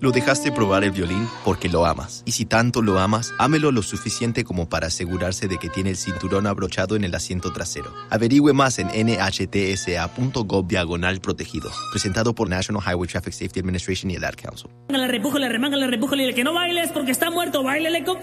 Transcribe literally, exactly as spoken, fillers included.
Lo dejaste probar el violín porque lo amas. Y si tanto lo amas, ámelo lo suficiente como para asegurarse de que tiene el cinturón abrochado en el asiento trasero. Averigüe más en N H T S A punto gov diagonal protegido. Presentado por National Highway Traffic Safety Administration y el Ad Council. La repújale, remanga la repújale, y el que no baile es porque está muerto, bailele, compa.